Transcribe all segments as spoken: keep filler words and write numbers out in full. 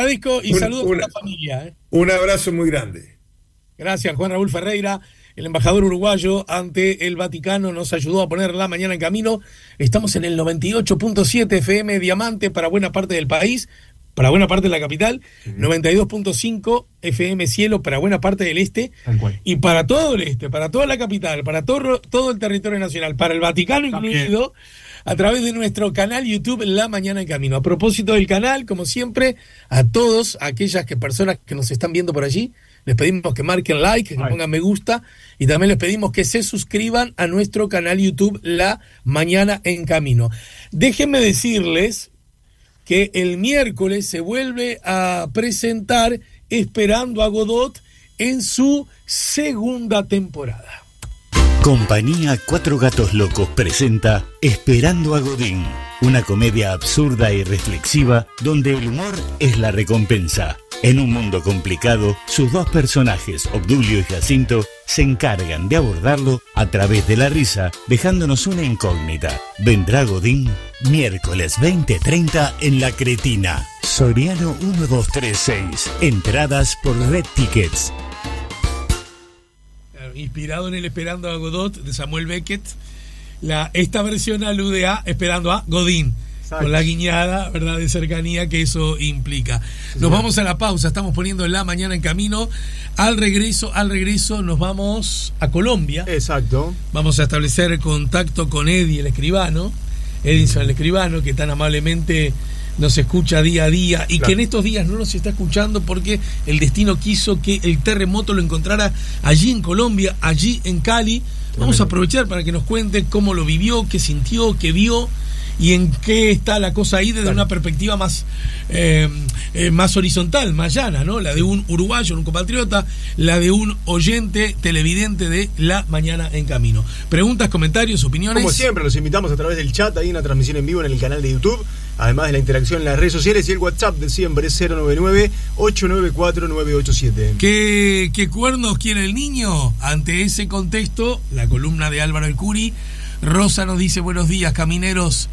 agradezco y un, saludo una, a la familia. ¿eh? Un abrazo muy grande. Gracias, Juan Raúl Ferreira, el embajador uruguayo ante el Vaticano, nos ayudó a poner la mañana en camino. Estamos en el noventa y ocho punto siete F M Diamante para buena parte del país, para buena parte de la capital, uh-huh. noventa y dos punto cinco F M Cielo para buena parte del este, y para todo el este, para toda la capital, para todo, todo el territorio nacional, para el Vaticano incluido, a través de nuestro canal YouTube La Mañana en Camino. A propósito del canal, como siempre, a todos aquellas que personas que nos están viendo por allí, les pedimos que marquen like, que Ay. pongan me gusta, y también les pedimos que se suscriban a nuestro canal YouTube La Mañana en Camino. Déjenme decirles que el miércoles se vuelve a presentar Esperando a Godot en su segunda temporada. Compañía Cuatro Gatos Locos presenta Esperando a Godín, una comedia absurda y reflexiva donde el humor es la recompensa. En un mundo complicado, sus dos personajes, Obdulio y Jacinto, se encargan de abordarlo a través de la risa, dejándonos una incógnita. ¿Vendrá Godín? Miércoles veinte treinta en La Cretina. Soriano uno dos tres seis. Entradas por Red Tickets. Inspirado en el Esperando a Godot de Samuel Beckett, la, esta versión alude a Esperando a Godín. Exacto. Con la guiñada, ¿verdad?, de cercanía que eso implica. Sí, nos sí. vamos a la pausa, estamos poniendo La Mañana en Camino. Al regreso, al regreso nos vamos a Colombia. Exacto. Vamos a establecer contacto con Eddie, el escribano, Edison, el escribano, que tan amablemente nos escucha día a día y claro. que en estos días no nos está escuchando porque el destino quiso que el terremoto lo encontrara allí en Colombia, allí en Cali. Vamos a aprovechar para que nos cuente cómo lo vivió, qué sintió, qué vio y en qué está la cosa ahí desde claro. una perspectiva más eh, eh, más horizontal, más llana, ¿no? La de un uruguayo, un compatriota, la de un oyente televidente de La Mañana en Camino. Preguntas, comentarios, opiniones. Como siempre, los invitamos a través del chat, hay una transmisión en vivo en el canal de YouTube, además de la interacción en las redes sociales y el WhatsApp de siempre, cero nueve nueve, ocho nueve cuatro, nueve ocho siete. ¿Qué, ¿Qué cuernos quiere el niño? Ante ese contexto, la columna de Álvaro El Curi, Rosa nos dice: buenos días, camineros.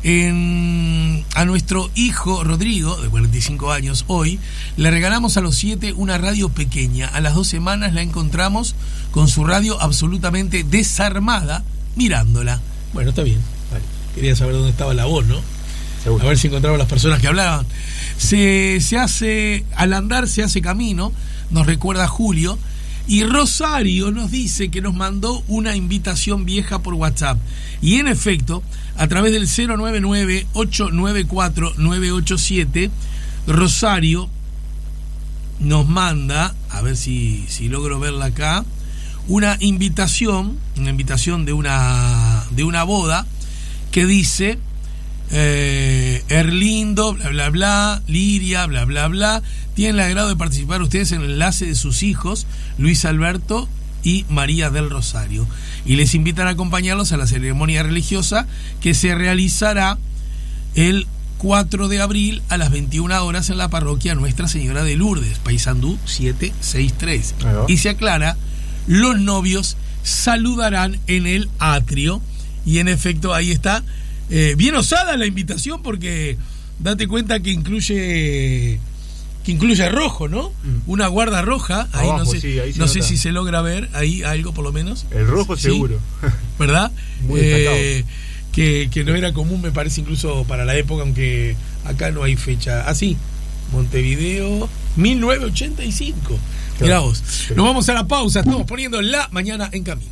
En, a nuestro hijo Rodrigo, de cuarenta y cinco años, hoy le regalamos a los siete una radio pequeña. A las dos semanas la encontramos con su radio absolutamente desarmada, mirándola. Bueno, está bien. Vale. Quería saber dónde estaba la voz, ¿no? Seguro. A ver si encontraba las personas que hablaban. Se, se hace, al andar se hace camino, nos recuerda Julio. Y Rosario nos dice que nos mandó una invitación vieja por WhatsApp. Y en efecto, a través del cero nueve nueve, ocho nueve cuatro, nueve ocho siete, Rosario nos manda, a ver si, si logro verla acá, una invitación, una invitación de una, de una boda que dice: eh, Erlindo, bla bla bla, Liria, bla bla bla, tienen el agrado de participar ustedes en el enlace de sus hijos, Luis Alberto y María del Rosario, y les invitan a acompañarlos a la ceremonia religiosa que se realizará el cuatro de abril a las veintiuna horas en la parroquia Nuestra Señora de Lourdes, Paysandú setecientos sesenta y tres. Y se aclara, los novios saludarán en el atrio. Y en efecto ahí está, eh, bien osada la invitación, porque date cuenta que incluye que incluye rojo, ¿no? Mm. Una guarda roja, ahí Abajo, no sé, sí, ahí no sé si se logra ver ahí algo por lo menos. El rojo ¿sí? seguro. ¿Verdad? Muy destacado. Eh, que, que no era común, me parece, incluso para la época, aunque acá no hay fecha. Ah, sí, Montevideo, mil novecientos ochenta y cinco. Claro. Mirá vos. Sí. Nos vamos a la pausa, estamos poniendo La Mañana en Camino.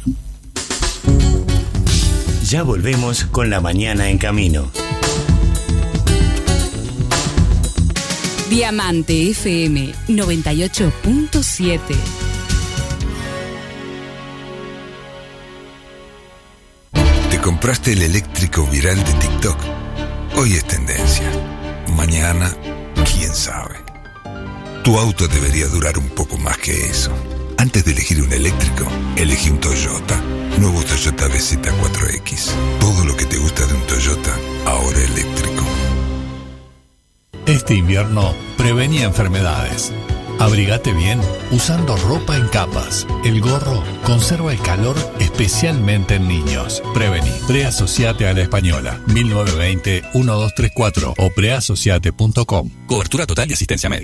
Ya volvemos con La Mañana en Camino. Diamante F M noventa y ocho punto siete. ¿Te compraste el eléctrico viral de TikTok? Hoy es tendencia. Mañana, quién sabe. Tu auto debería durar un poco más que eso. Antes de elegir un eléctrico, elegí un Toyota. Nuevo Toyota B Z cuatro X. Todo lo que te gusta de un Toyota, ahora eléctrico. Este invierno, prevení enfermedades. Abrigate bien usando ropa en capas. El gorro conserva el calor especialmente en niños. Prevení. Preasociate a la Española. mil novecientos veinte, uno dos tres cuatro o preasociate punto com. Cobertura total y asistencia médica.